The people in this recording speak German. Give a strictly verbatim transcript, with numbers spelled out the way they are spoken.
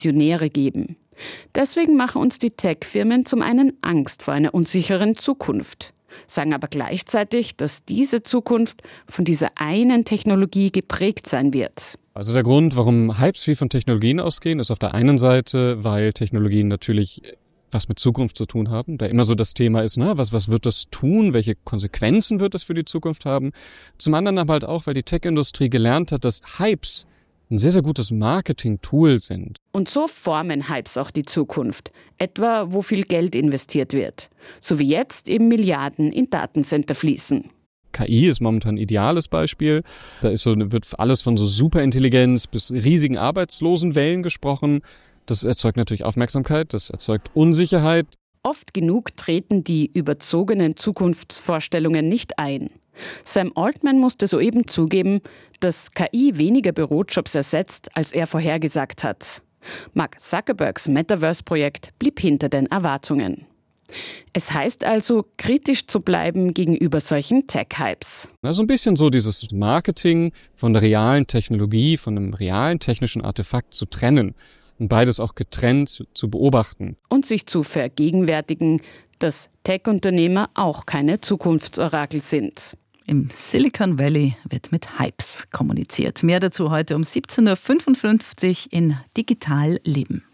Visionäre geben. Deswegen machen uns die Tech-Firmen zum einen Angst vor einer unsicheren Zukunft, sagen aber gleichzeitig, dass diese Zukunft von dieser einen Technologie geprägt sein wird. Also der Grund, warum Hypes viel von Technologien ausgehen, ist auf der einen Seite, weil Technologien natürlich was mit Zukunft zu tun haben. Da immer so das Thema ist, ne, was, was wird das tun? Welche Konsequenzen wird das für die Zukunft haben? Zum anderen aber halt auch, weil die Tech-Industrie gelernt hat, dass Hypes ein sehr, sehr gutes Marketing-Tool sind. Und so formen Hypes auch die Zukunft, etwa wo viel Geld investiert wird. So wie jetzt eben Milliarden in Datencenter fließen. K I ist momentan ein ideales Beispiel. Da ist so, wird alles von so Superintelligenz bis riesigen Arbeitslosenwellen gesprochen. Das erzeugt natürlich Aufmerksamkeit, das erzeugt Unsicherheit. Oft genug treten die überzogenen Zukunftsvorstellungen nicht ein. Sam Altman musste soeben zugeben, dass K I weniger Bürojobs ersetzt, als er vorhergesagt hat. Mark Zuckerbergs Metaverse-Projekt blieb hinter den Erwartungen. Es heißt also, kritisch zu bleiben gegenüber solchen Tech-Hypes. Also ein bisschen so dieses Marketing von der realen Technologie, von einem realen technischen Artefakt zu trennen und beides auch getrennt zu beobachten. Und sich zu vergegenwärtigen, dass Tech-Unternehmer auch keine Zukunftsorakel sind. Im Silicon Valley wird mit Hypes kommuniziert. Mehr dazu heute um siebzehn Uhr fünfundfünfzig in Digital Leben.